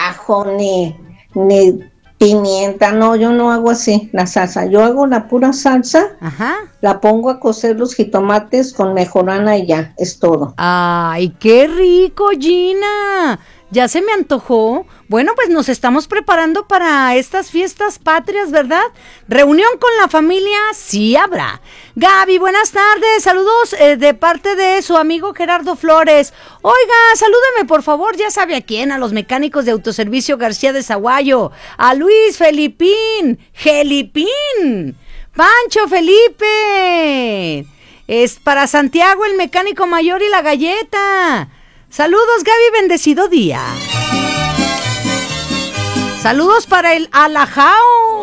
ajo, ni pimienta, no, yo no hago así la salsa, yo hago la pura salsa, Ajá. la pongo a cocer los jitomates con mejorana y ya, es todo. Ay, qué rico, Gina. Ya se me antojó. Bueno, pues nos estamos preparando para estas fiestas patrias, ¿verdad? Reunión con la familia, sí habrá. Gaby, buenas tardes. Saludos de parte de su amigo Gerardo Flores. Oiga, salúdeme por favor, ya sabe a quién, a los mecánicos de Autoservicio García de Zaguayo, a Luis Felipín, Gelipín, Pancho Felipe. Es para Santiago, el mecánico mayor y la galleta. Saludos, Gaby, bendecido día. Saludos para el Alajao.